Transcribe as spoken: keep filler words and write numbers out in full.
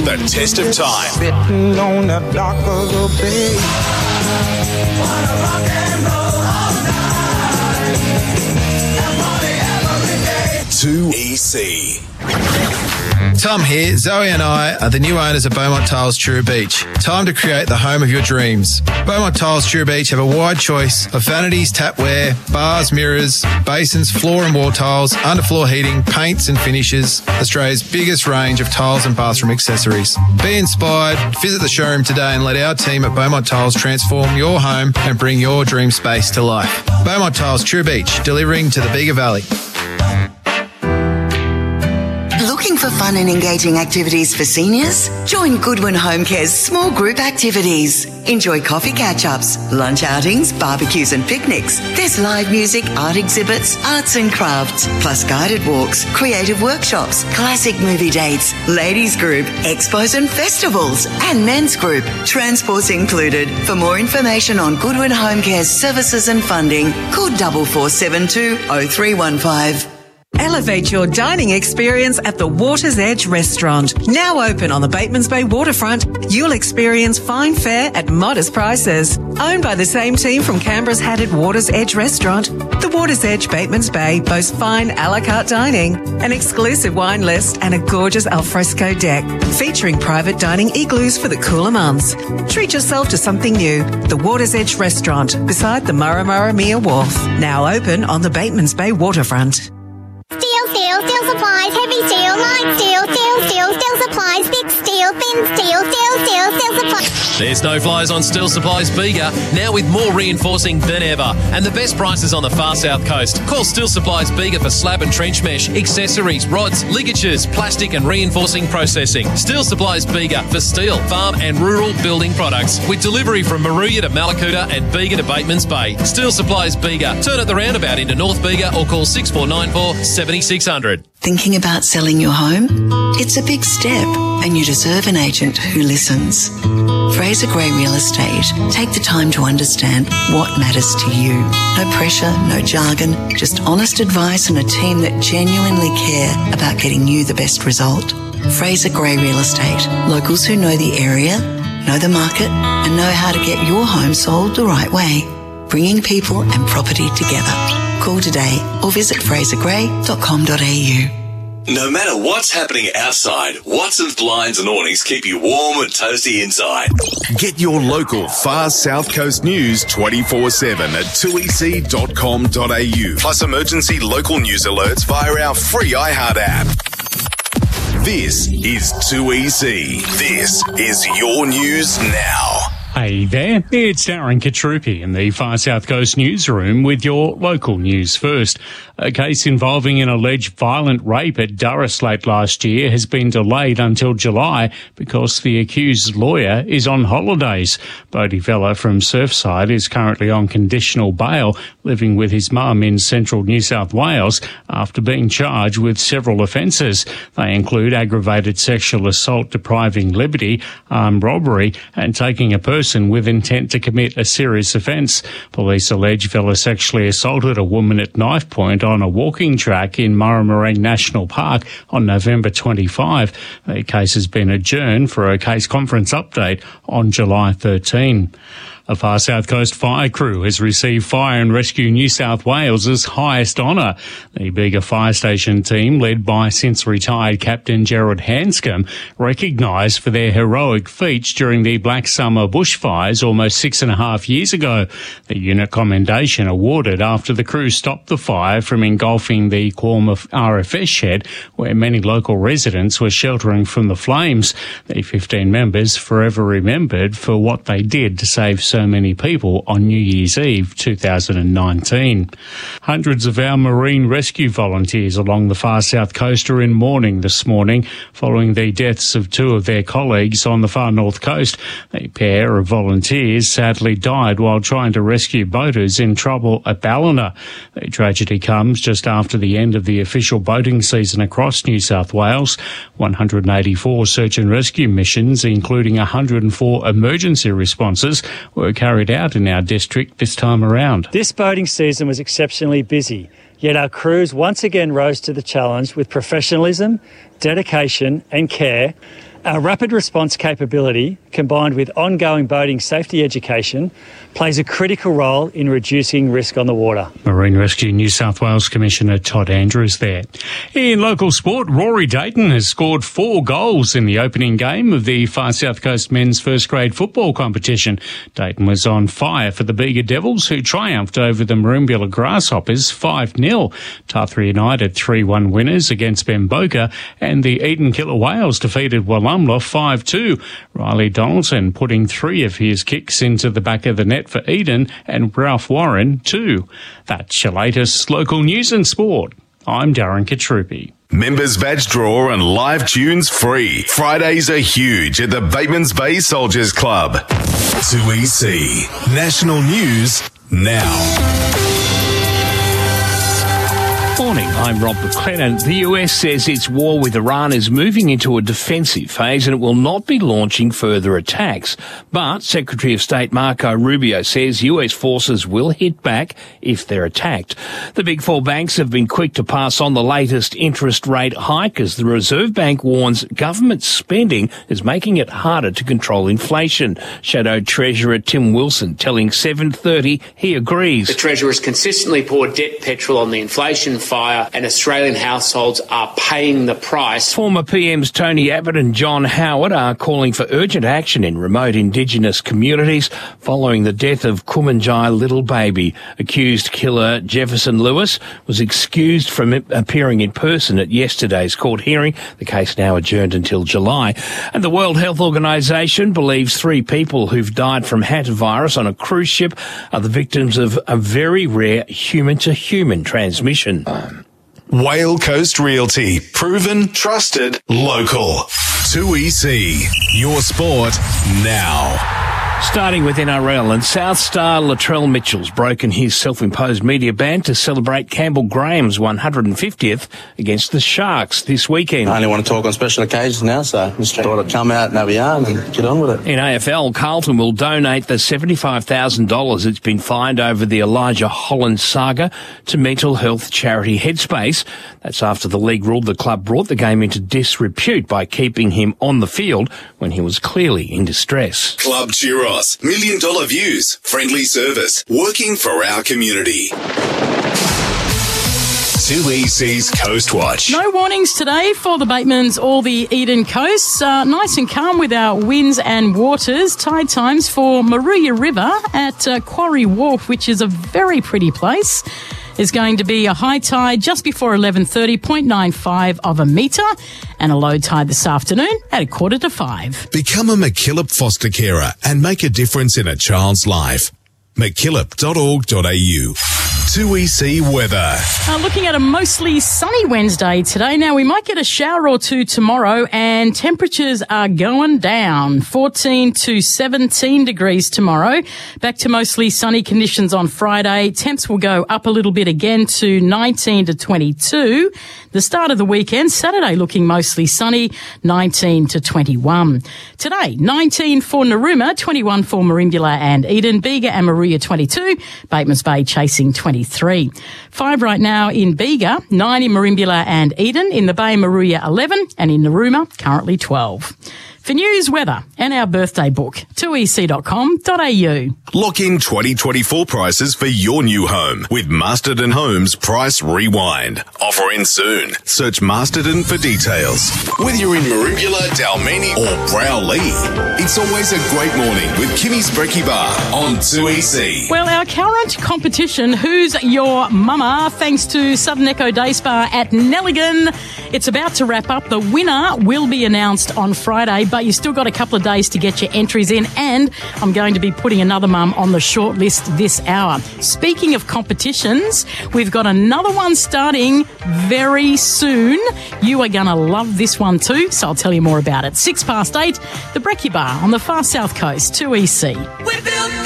the test of time. Sitting on the dock of the bay. Wanna rock and roll all night. And party every day. two E C. Tom here. Zoe and I are the new owners of Beaumont Tiles Truro Beach. Time to create the home of your dreams. Beaumont Tiles Truro Beach have a wide choice of vanities, tapware, bars, mirrors, basins, floor and wall tiles, underfloor heating, paints and finishes. Australia's biggest range of tiles and bathroom accessories. Be inspired. Visit the showroom today and let our team at Beaumont Tiles transform your home and bring your dream space to life. Beaumont Tiles Truro Beach, delivering to the Bega Valley. Looking for fun and engaging activities for seniors? Join Goodwin Home Care's small group activities. Enjoy coffee catch-ups, lunch outings, barbecues and picnics. There's live music, art exhibits, arts and crafts, plus guided walks, creative workshops, classic movie dates, ladies group, expos and festivals, and men's group. Transport's included. For more information on Goodwin Home Care's services and funding, call four four seven two oh three one five. Elevate your dining experience at the Water's Edge restaurant. Now open on the Batemans Bay waterfront, you'll experience fine fare at modest prices. Owned by the same team from Canberra's Hatted Water's Edge restaurant, the Water's Edge Batemans Bay boasts fine a la carte dining, an exclusive wine list and a gorgeous alfresco deck, featuring private dining igloos for the cooler months. Treat yourself to something new. The Water's Edge restaurant beside the Murramurramia Wharf. Now open on the Batemans Bay waterfront. Steel, steel, steel supplies, heavy steel, light steel, steel, steel, steel supplies, big steel, thin steel, steel, steel, steel supplies. There's no flies on Steel Supplies Bega, now with more reinforcing than ever. And the best prices on the far south coast. Call Steel Supplies Bega for slab and trench mesh, accessories, rods, ligatures, plastic and reinforcing processing. Steel Supplies Bega for steel, farm and rural building products. With delivery from Maruya to Malakuta and Bega to Batemans Bay. Steel Supplies Bega. Turn at the roundabout into North Bega or call six four nine four, seven six zero zero. Thinking about selling your home? It's a big step and you deserve an agent who listens. Fraser Gray Real Estate take the time to understand what matters to you. No pressure, no jargon, just honest advice and a team that genuinely care about getting you the best result. Fraser Gray Real Estate. Locals who know the area, know the market and know how to get your home sold the right way. Bringing people and property together. Call today or visit fraser gray dot com dot a u. No matter what's happening outside, Watson's Blinds and Awnings keep you warm and toasty inside. Get your local far south coast news twenty-four seven at two e c dot com dot a u. Plus emergency local news alerts via our free iHeart app. This is two E C. This is your news now. Hey there, it's Darren Katrupi in the Far South Coast newsroom with your local news first. A case involving an alleged violent rape at Durras late last year has been delayed until July because the accused's lawyer is on holidays. Bodie Vella from Surfside is currently on conditional bail, living with his mum in central New South Wales after being charged with several offences. They include aggravated sexual assault depriving liberty, armed robbery and taking a person with intent to commit a serious offence. Police allege Vella sexually assaulted a woman at knife point on a walking track in Murramurang National Park on November twenty-fifth. The case has been adjourned for a case conference update on July thirteenth. A Far South Coast fire crew has received Fire and Rescue New South Wales's highest honour. The Bega Fire Station team, led by since-retired Captain Gerard Hanscom, recognised for their heroic feats during the Black Summer bushfires almost six and a half years ago. The unit commendation awarded after the crew stopped the fire from engulfing the Qualm R F S shed, where many local residents were sheltering from the flames. The fifteen members forever remembered for what they did to save so many people on New Year's Eve two thousand nineteen. Hundreds of our marine rescue volunteers along the far south coast are in mourning this morning following the deaths of two of their colleagues on the far north coast. A pair of volunteers sadly died while trying to rescue boaters in trouble at Ballina. The tragedy comes just after the end of the official boating season across New South Wales. one hundred eighty-four search and rescue missions, including one hundred four emergency responses, were carried out in our district this time around. This boating season was exceptionally busy, yet our crews once again rose to the challenge with professionalism, dedication and care. Our rapid response capability, combined with ongoing boating safety education, plays a critical role in reducing risk on the water. Marine Rescue New South Wales Commissioner Todd Andrews there. In local sport, Rory Dayton has scored four goals in the opening game of the Far South Coast men's first grade football competition. Dayton was on fire for the Bega Devils, who triumphed over the Merimbula Grasshoppers five nil. Tathra United three one winners against Bemboka, and the Eden Killer Whales defeated Wallumbla five two. Riley Donaldson putting three of his kicks into the back of the net for Eden, and Ralph Warren two. That's your latest local news and sport. I'm Darren Katrupi. Members badge draw and live tunes free. Fridays are huge at the Batemans Bay Soldiers Club. two E C National News now. Morning, I'm Rob McLennan. The U S says its war with Iran is moving into a defensive phase and it will not be launching further attacks. But Secretary of State Marco Rubio says U S forces will hit back if they're attacked. The big four banks have been quick to pass on the latest interest rate hike as the Reserve Bank warns government spending is making it harder to control inflation. Shadow Treasurer Tim Wilson telling seven thirty he agrees. The Treasurer's consistently poured debt petrol on the inflation fire, and Australian households are paying the price. Former P Ms Tony Abbott and John Howard are calling for urgent action in remote Indigenous communities following the death of Kumanjai little baby. Accused killer Jefferson Lewis was excused from appearing in person at yesterday's court hearing. The case now adjourned until July. And the World Health Organization believes three people who've died from hantavirus on a cruise ship are the victims of a very rare human-to-human transmission. Whale Coast Realty. Proven, trusted, local. two E C. Your sport now. Starting with N R L, and South star Latrell Mitchell's broken his self-imposed media ban to celebrate Campbell Graham's one hundred fiftieth against the Sharks this weekend. I only want to talk on special occasions now, so just thought I'd come out and have a yarn and get on with it. In A F L, Carlton will donate the seventy-five thousand dollars it's been fined over the Elijah Holland saga to mental health charity Headspace. That's after the league ruled the club brought the game into disrepute by keeping him on the field when he was clearly in distress. Club Churros. Million dollar views. Friendly service. Working for our community. two E C's Coast Watch. No warnings today for the Batemans or the Eden coasts. Uh, nice and calm with our winds and waters. Tide times for Maruya River at uh, Quarry Wharf, which is a very pretty place. There's going to be a high tide just before eleven thirty, zero point nine five of a metre, and a low tide this afternoon at a quarter to five. Become a McKillop foster carer and make a difference in a child's life. mckillop dot org dot a u. two E C weather. Uh, looking at a mostly sunny Wednesday today. Now, we might get a shower or two tomorrow, and temperatures are going down. fourteen to seventeen degrees tomorrow. Back to mostly sunny conditions on Friday. Temps will go up a little bit again to nineteen to twenty-two. The start of the weekend, Saturday looking mostly sunny, nineteen to twenty-one. Today, nineteen for Narooma, twenty-one for Merimbula and Eden, Bega and Maruya twenty-two, Batemans Bay chasing twenty-three. Five right now in Bega, nine in Merimbula and Eden, in the Bay Maruya eleven, and in Narooma currently twelve. For news, weather, and our birthday book, two e c dot com dot a u. Lock in twenty twenty-four prices for your new home with Masterton Homes Price Rewind. Offer in soon. Search Masterton for details. Whether you're in Merimbula, Dalmeni or Browley, it's always a great morning with Kimmy's Brekkie Bar on two E C. Well, our current competition, Who's Your Mama, thanks to Southern Echo Day Spa at Nelligan. It's about to wrap up. The winner will be announced on Friday, but you've still got a couple of days to get your entries in, and I'm going to be putting another mum on the short list this hour. Speaking of competitions, we've got another one starting very soon. You are going to love this one too, so I'll tell you more about it. Six past eight, the Brekkie Bar on the far south coast, two E C. We built